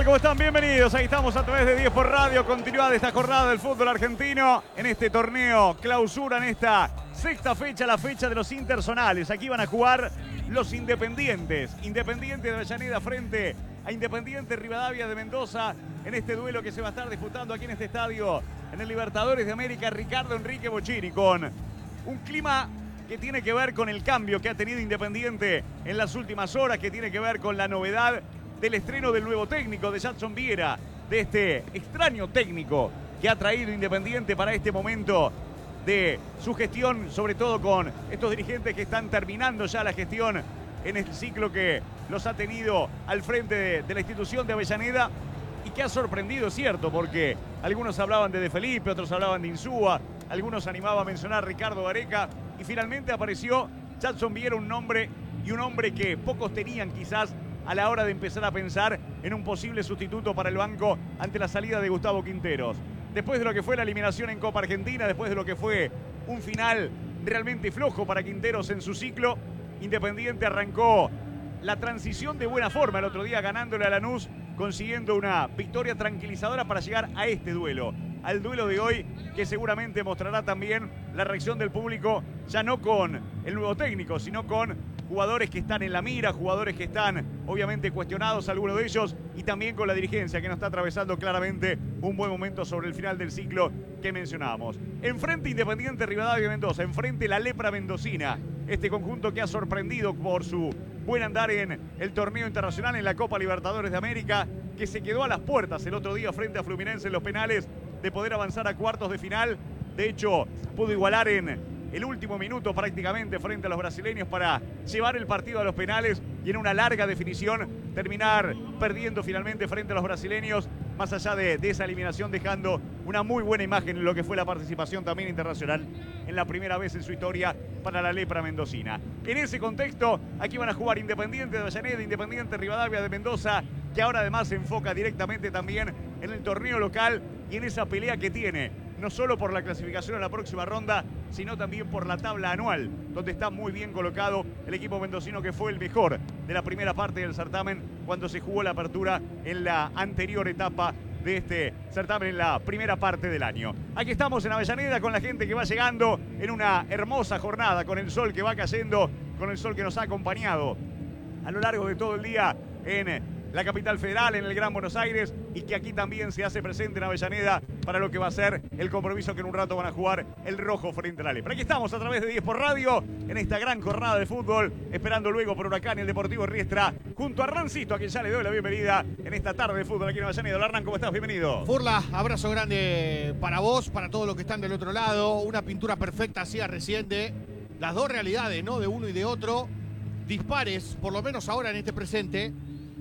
¿Cómo están? Bienvenidos. Ahí estamos a través de 10 por Radio. Continúa esta jornada del fútbol argentino en este torneo clausura, en esta sexta fecha, la fecha de los interzonales. Aquí van a jugar los Independientes. Independiente de Avellaneda frente a Independiente Rivadavia de Mendoza en este duelo que se va a estar disputando aquí en este estadio, en el Libertadores de América, Ricardo Enrique Bocchini, con un clima que tiene que ver con el cambio que ha tenido Independiente en las últimas horas, que tiene que ver con la novedad del estreno del nuevo técnico, de Jadson Viera, de este extraño técnico que ha traído Independiente para este momento de su gestión, sobre todo con estos dirigentes que están terminando ya la gestión en el ciclo que los ha tenido al frente de la institución de Avellaneda, y que ha sorprendido, es cierto, porque algunos hablaban de Felipe, otros hablaban de Insúa, algunos animaban a mencionar a Ricardo Gareca, y finalmente apareció Jadson Viera, un nombre que pocos tenían quizás a la hora de empezar a pensar en un posible sustituto para el banco ante la salida de Gustavo Quinteros. Después de lo que fue la eliminación en Copa Argentina, después de lo que fue un final realmente flojo para Quinteros en su ciclo, Independiente arrancó la transición de buena forma el otro día, ganándole a Lanús, consiguiendo una victoria tranquilizadora para llegar a este duelo, al duelo de hoy, que seguramente mostrará también la reacción del público, ya no con el nuevo técnico, sino con jugadores que están en la mira, jugadores que están obviamente cuestionados, algunos de ellos, y también con la dirigencia que nos está atravesando claramente un buen momento sobre el final del ciclo que mencionábamos. Enfrente Independiente Rivadavia Mendoza, enfrente la lepra mendocina, este conjunto que ha sorprendido por su buen andar en el torneo internacional, en la Copa Libertadores de América, que se quedó a las puertas el otro día frente a Fluminense en los penales de poder avanzar a cuartos de final. De hecho, pudo igualar en el último minuto prácticamente frente a los brasileños para llevar el partido a los penales y en una larga definición terminar perdiendo finalmente frente a los brasileños, más allá de esa eliminación, dejando una muy buena imagen en lo que fue la participación también internacional en la primera vez en su historia para la lepra mendocina. En ese contexto, aquí van a jugar Independiente de Avellaneda, Independiente Rivadavia de Mendoza, que ahora además se enfoca directamente también en el torneo local y en esa pelea que tiene, no solo por la clasificación a la próxima ronda, sino también por la tabla anual, donde está muy bien colocado el equipo mendocino, que fue el mejor de la primera parte del certamen cuando se jugó la apertura en la anterior etapa de este certamen, en la primera parte del año. Aquí estamos en Avellaneda con la gente que va llegando en una hermosa jornada, con el sol que va cayendo, con el sol que nos ha acompañado a lo largo de todo el día en la capital federal, en el Gran Buenos Aires, y que aquí también se hace presente en Avellaneda para lo que va a ser el compromiso que en un rato van a jugar el rojo frente a la lepra. Aquí estamos a través de 10 por Radio en esta gran jornada de fútbol, esperando luego por Huracán y el Deportivo Riestra, junto a Rancito, a quien ya le doy la bienvenida en esta tarde de fútbol aquí en Avellaneda. Hola, Hernán, ¿cómo estás? Bienvenido. Furla, abrazo grande para vos, para todos los que están del otro lado. Una pintura perfecta hacía recién de las dos realidades, ¿no? De uno y de otro. Dispares, por lo menos ahora en este presente.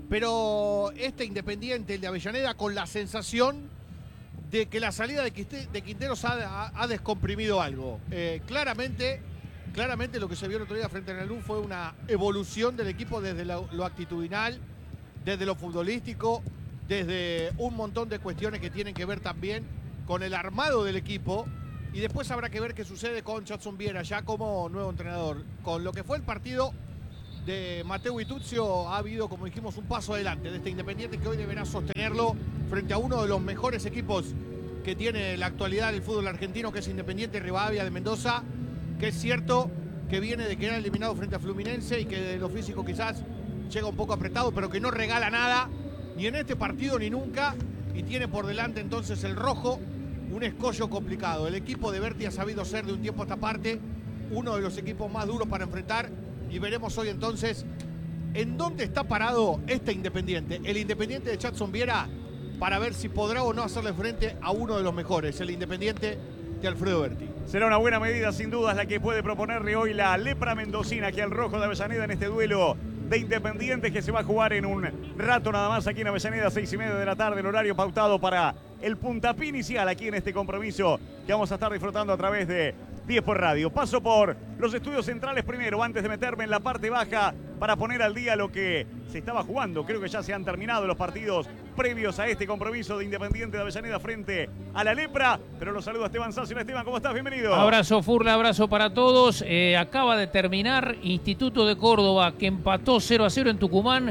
Pero este Independiente, el de Avellaneda, con la sensación de que la salida de Quinteros ha descomprimido algo. Claramente lo que se vio el otro día frente a Lanús fue una evolución del equipo desde lo actitudinal, desde lo futbolístico, desde un montón de cuestiones que tienen que ver también con el armado del equipo. Y después habrá que ver qué sucede con Jadson Viera ya como nuevo entrenador. Con lo que fue el partido de Mateu Ituzio, ha habido, como dijimos, un paso adelante de este Independiente, que hoy deberá sostenerlo frente a uno de los mejores equipos que tiene la actualidad del fútbol argentino, que es Independiente Rivadavia de Mendoza, que es cierto que viene de quedar eliminado frente a Fluminense y que de lo físico quizás llega un poco apretado, pero que no regala nada, ni en este partido ni nunca, y tiene por delante entonces el rojo un escollo complicado. El equipo de Berti ha sabido ser de un tiempo a esta parte uno de los equipos más duros para enfrentar. Y veremos hoy entonces en dónde está parado este Independiente, el Independiente de Jadson Viera, para ver si podrá o no hacerle frente a uno de los mejores, el Independiente de Alfredo Berti. Será una buena medida, sin dudas, la que puede proponerle hoy la lepra mendocina aquí al rojo de Avellaneda en este duelo de Independientes que se va a jugar en un rato nada más aquí en Avellaneda, 6:30 de la tarde, el horario pautado para el puntapié inicial aquí en este compromiso que vamos a estar disfrutando a través de 10 por Radio. Paso por los estudios centrales primero, antes de meterme en la parte baja para poner al día lo que se estaba jugando. Creo que ya se han terminado los partidos previos a este compromiso de Independiente de Avellaneda frente a la lepra. Pero los saludo a Esteban Sacio. Esteban, ¿cómo estás? Bienvenido. Abrazo, Furla, abrazo para todos. Acaba de terminar Instituto de Córdoba, que empató 0-0 en Tucumán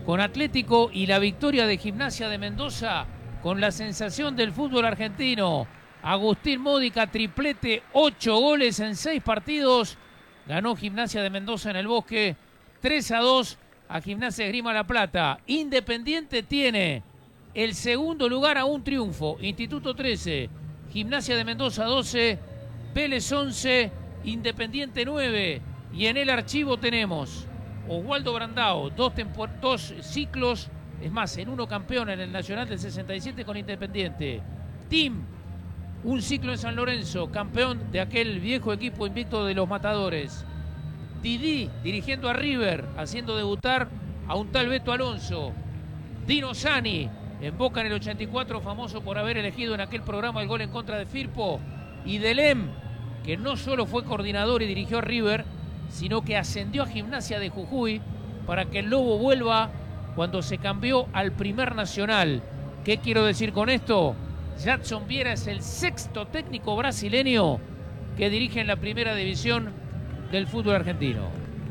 con Atlético y la victoria de Gimnasia de Mendoza con la sensación del fútbol argentino. Agustín Módica, triplete, 8 goles en 6 partidos. Ganó Gimnasia de Mendoza en el Bosque 3-2 a Gimnasia Esgrima La Plata. Independiente tiene el segundo lugar a un triunfo. Instituto 13, Gimnasia de Mendoza 12, Vélez 11, Independiente 9. Y en el archivo tenemos Oswaldo Brandao, 2 ciclos, es más, en uno campeón en el Nacional del 67 con Independiente. Tim, un ciclo en San Lorenzo, campeón de aquel viejo equipo invicto de los Matadores. Didi, dirigiendo a River, haciendo debutar a un tal Beto Alonso. Dino Sani, en Boca en el 84, famoso por haber elegido en aquel programa el gol en contra de Firpo. Y Delem, que no solo fue coordinador y dirigió a River, sino que ascendió a Gimnasia de Jujuy para que el Lobo vuelva cuando se cambió al primer nacional. ¿Qué quiero decir con esto? Jadson Viera es el sexto técnico brasileño que dirige en la primera división del fútbol argentino.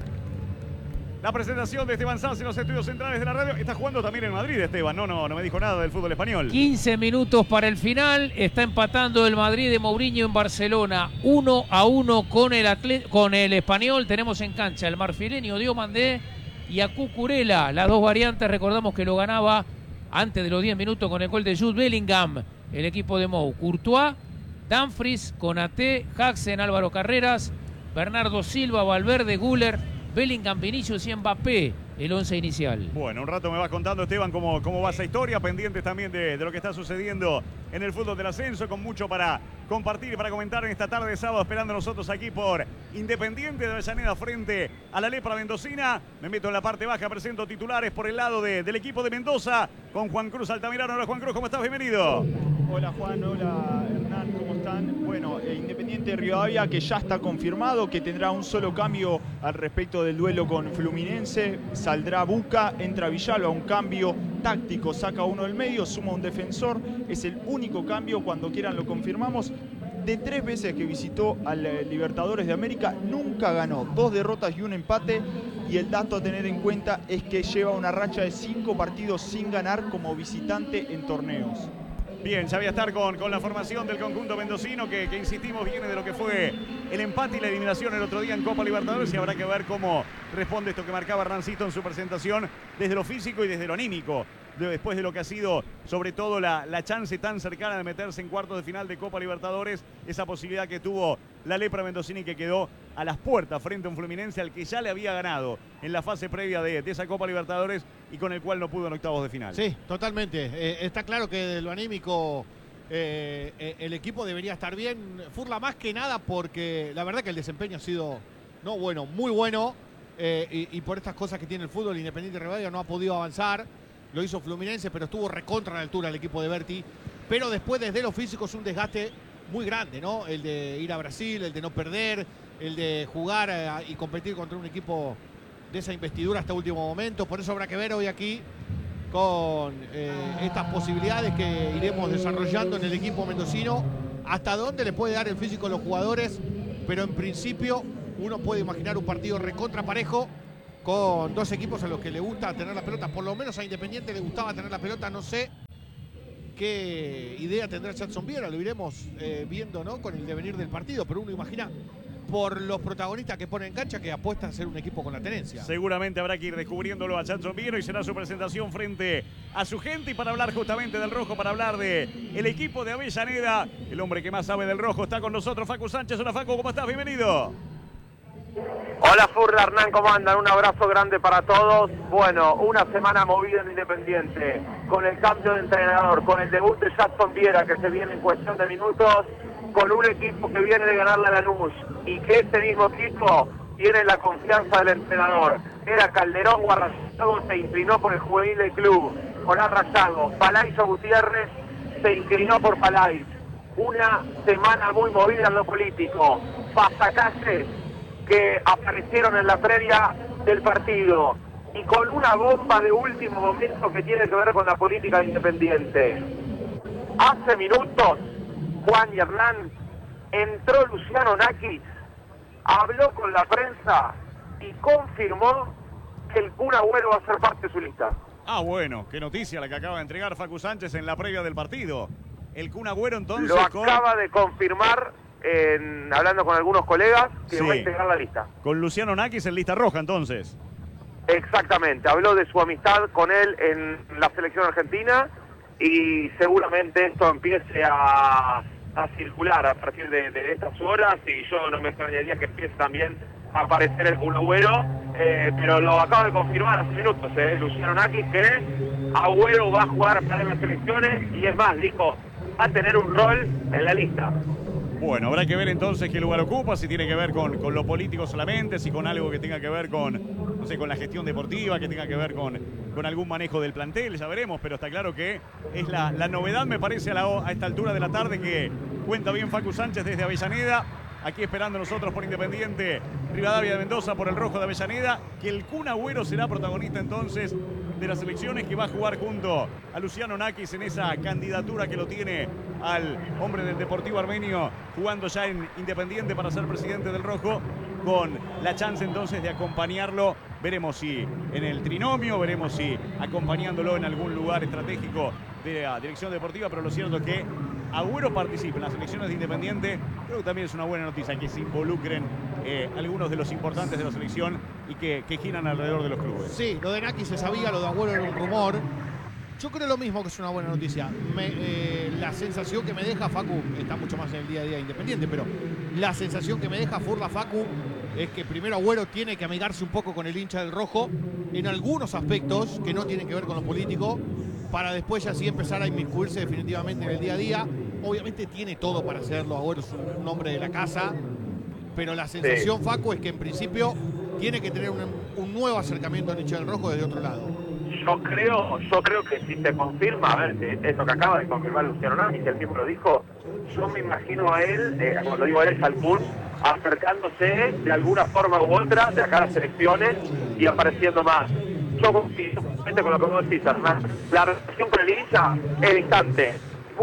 La presentación de Esteban Sanz en los estudios centrales de la radio. Está jugando también en Madrid, Esteban. No me dijo nada del fútbol español. 15 minutos para el final. Está empatando el Madrid de Mourinho en Barcelona. 1-1 con el Español. Tenemos en cancha el marfileño Diomandé y a Cucurella. Las dos variantes, recordamos que lo ganaba antes de los 10 minutos con el gol de Jude Bellingham. El equipo de Mou. Courtois, Dumfries, Konaté, Jackson, Álvaro Carreras, Bernardo Silva, Valverde, Güler, Bellingham, Vinicius y Mbappé, el 11 inicial. Bueno, un rato me vas contando, Esteban, cómo va esa historia, pendientes también de lo que está sucediendo en el fútbol del ascenso, con mucho para compartir y para comentar en esta tarde de sábado, esperando nosotros aquí por Independiente de Avellaneda frente a la Lepra Mendocina. Me meto en la parte baja, presento titulares por el lado del equipo de Mendoza, con Juan Cruz Altamirano. Hola Juan Cruz, ¿cómo estás? Bienvenido. Hola Juan, hola Hernán, ¿cómo están? Bueno, Independiente de Rivadavia, que ya está confirmado que tendrá un solo cambio al respecto del duelo con Fluminense. Saldrá Buca, entra Villalba, un cambio táctico, saca uno del medio, suma un defensor. Es el único cambio, cuando quieran lo confirmamos. De 3 veces que visitó al Libertadores de América, nunca ganó. 2 derrotas y un empate. Y el dato a tener en cuenta es que lleva una racha de 5 partidos sin ganar como visitante en torneos. Bien, ya voy a estar con la formación del conjunto mendocino que insistimos viene de lo que fue el empate y la eliminación el otro día en Copa Libertadores, y habrá que ver cómo responde esto que marcaba Hernancito en su presentación desde lo físico y desde lo anímico, después de lo que ha sido sobre todo la chance tan cercana de meterse en cuartos de final de Copa Libertadores, esa posibilidad que tuvo la Lepra Mendocina y que quedó a las puertas frente a un Fluminense al que ya le había ganado en la fase previa de esa Copa Libertadores y con el cual no pudo en octavos de final. Sí, totalmente. Está claro que de lo anímico el equipo debería estar bien. Furla más que nada porque la verdad que el desempeño ha sido muy bueno. Y por estas cosas que tiene el fútbol, Independiente de Rivadavia no ha podido avanzar. Lo hizo Fluminense, pero estuvo recontra a la altura el equipo de Berti. Pero después, desde lo físico, es un desgaste muy grande, ¿no? El de ir a Brasil, el de no perder, el de jugar y competir contra un equipo de esa investidura hasta último momento. Por eso habrá que ver hoy aquí con estas posibilidades que iremos desarrollando en el equipo mendocino, hasta dónde le puede dar el físico a los jugadores. Pero en principio uno puede imaginar un partido recontra parejo, con 2 equipos a los que le gusta tener la pelota. Por lo menos a Independiente le gustaba tener la pelota. No sé qué idea tendrá Jadson Viera, lo iremos viendo, ¿no?, con el devenir del partido, pero uno imagina por los protagonistas que pone en cancha que apuesta a ser un equipo con la tenencia. Seguramente habrá que ir descubriéndolo a Jadson Viera y será su presentación frente a su gente, y para hablar justamente del rojo, para hablar de el equipo de Avellaneda, el hombre que más sabe del rojo está con nosotros, Facu Sánchez. Hola Facu, ¿cómo estás? Bienvenido. Hola Furla, Hernán, ¿cómo andan? Un abrazo grande para todos. Bueno, una semana movida en Independiente, con el cambio de entrenador, con el debut de Jadson Viera que se viene en cuestión de minutos, con un equipo que viene de ganarle a Lanús y que este mismo equipo tiene la confianza del entrenador. Era Calderón Guarrazago, se inclinó por el juvenil del club, con Arrazago. Palaiso Gutiérrez se inclinó por Palais. Una semana muy movida en lo político. Pasacases que aparecieron en la previa del partido y con una bomba de último momento que tiene que ver con la política de Independiente. Hace minutos, Juan y Hernán, entró Luciano Nakic, habló con la prensa y confirmó que el Kun Agüero va a ser parte de su lista. Ah, bueno, qué noticia la que acaba de entregar Facu Sánchez en la previa del partido. El Kun Agüero entonces Lo acaba de confirmar hablando con algunos colegas que Sí. va a integrar la lista. con Luciano Nakis en lista roja entonces. Exactamente, habló de su amistad con él en la selección argentina y seguramente esto empiece a circular a partir de estas horas y yo no me extrañaría que empiece también a aparecer el Kun Agüero, pero lo acaba de confirmar hace minutos, Luciano Nakis, que Agüero va a jugar para las selecciones y es más, dijo, va a tener un rol en la lista. Bueno, habrá que ver entonces qué lugar ocupa, si tiene que ver con lo político solamente, si con algo que tenga que ver con, no sé, con la gestión deportiva, que tenga que ver con algún manejo del plantel, ya veremos, pero está claro que es la novedad, me parece, a esta altura de la tarde, que cuenta bien Facu Sánchez desde Avellaneda, aquí esperando nosotros por Independiente Rivadavia de Mendoza, por el rojo de Avellaneda, que el Kun Agüero será protagonista entonces de las elecciones, que va a jugar junto a Luciano Nakis en esa candidatura que lo tiene al hombre del Deportivo Armenio, jugando ya en Independiente para ser presidente del rojo, con la chance entonces de acompañarlo. Veremos si en el trinomio, veremos si acompañándolo en algún lugar estratégico de la dirección deportiva, pero lo cierto es que Agüero participa en las elecciones de Independiente. Creo que también es una buena noticia que se involucren algunos de los importantes de la selección y que giran alrededor de los clubes. Sí, lo de Nakis se sabía, lo de Agüero era un rumor. Yo creo lo mismo, que es una buena noticia. La sensación que me deja Facu, está mucho más en el día a día de Independiente, pero la sensación que me deja Furla Facu es que primero Agüero tiene que amigarse un poco con el hincha del rojo en algunos aspectos que no tienen que ver con lo político, para después ya sí empezar a inmiscuirse definitivamente en el día a día. Obviamente tiene todo para hacerlo, Agüero es un hombre de la casa, pero la sensación, Facu, es que en principio tiene que tener un nuevo acercamiento al hincha del rojo desde otro lado. Yo creo que si se confirma, a ver, eso que acaba de confirmar Luciano Nakis, el mismo lo dijo, yo me imagino a él, cuando digo a él es al Kun, acercándose de alguna forma u otra de acá a las elecciones y apareciendo más. Yo coincido con lo que vos decís, Hernán. La relación con el hincha es distante.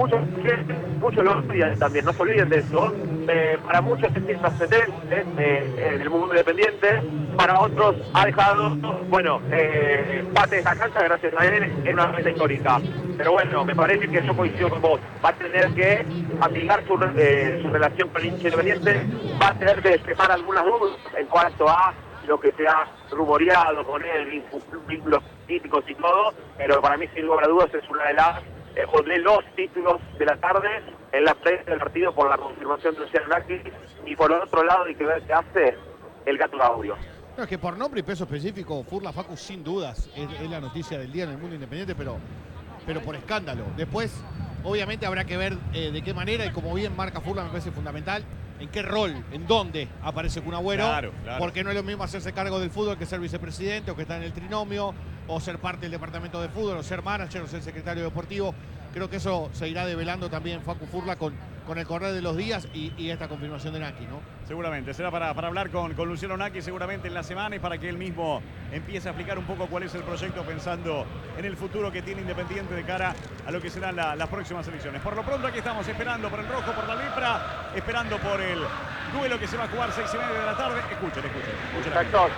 Muchos lo odian también, no se olviden de eso. Para muchos es trascendente en el mundo independiente, para otros ha dejado, bueno, parte de esa cancha gracias a él en una meta histórica. Pero bueno, me parece que yo coincido con vos. Va a tener que amigar su relación con el hincha independiente, va a tener que desplegar algunas dudas en cuanto a lo que se ha rumoreado con él, vínculos políticos y todo, pero para mí sin lugar a dudas es una de las de los títulos de la tarde en la prensa del partido por la confirmación de Luciano Nakis, y por otro lado hay que ver qué hace el Gato Gaudio. No, es que por nombre y peso específico, Furla Facu sin dudas es la noticia del día en el mundo independiente, pero por escándalo. Después, obviamente habrá que ver de qué manera, y como bien marca Furla, me parece fundamental, en qué rol, en dónde aparece Kun Agüero, Claro. porque no es lo mismo hacerse cargo del fútbol que ser vicepresidente, o que estar en el trinomio, o ser parte del departamento de fútbol, o ser manager, o ser secretario deportivo. Creo que eso se irá develando también Facu Furla con el correr de los días y esta confirmación de Nakis, ¿no? Seguramente, será para hablar con Luciano Nakis seguramente en la semana, y para que él mismo empiece a explicar un poco cuál es el proyecto, pensando en el futuro que tiene Independiente de cara a lo que serán las próximas elecciones. Por lo pronto aquí estamos esperando por el rojo, por la lepra, esperando por el duelo que se va a jugar 6:30 de la tarde. Escuchen. Perfecto.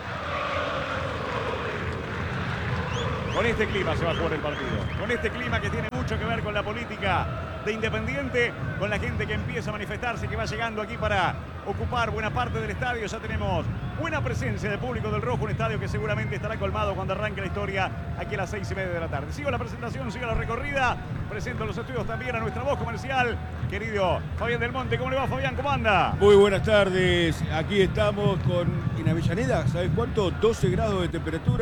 Con este clima se va a jugar el partido. Con este clima que tiene mucho que ver con la política de Independiente, con la gente que empieza a manifestarse, que va llegando aquí para ocupar buena parte del estadio. Ya tenemos buena presencia de público del rojo, un estadio que seguramente estará colmado cuando arranque la historia aquí a las 6:30 de la tarde. Sigo la presentación, sigo la recorrida. Presento los estudios también a nuestra voz comercial, querido Fabián Del Monte. ¿Cómo le va, Fabián? ¿Cómo anda? Muy buenas tardes. Aquí estamos en Avellaneda. ¿Sabes cuánto? 12 grados de temperatura.